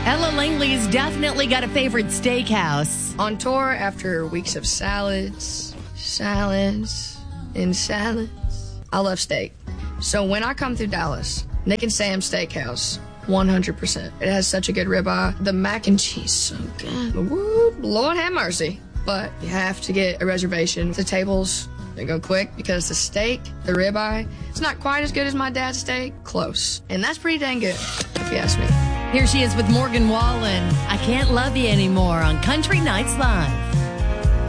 Ella Langley's definitely got a favorite steakhouse. On tour, after weeks of salads, I love steak. So when I come through Dallas, Nick and Sam's Steakhouse, 100%. It has such a good ribeye. The mac and cheese, so good. Woo, Lord have mercy. But you have to get a reservation. The tables, they go quick because the steak, the ribeye, it's not quite as good as my dad's steak. Close. And that's pretty dang good, if you ask me. Here she is with Morgan Wallen. I Can't Love You Anymore on Country Nights Live.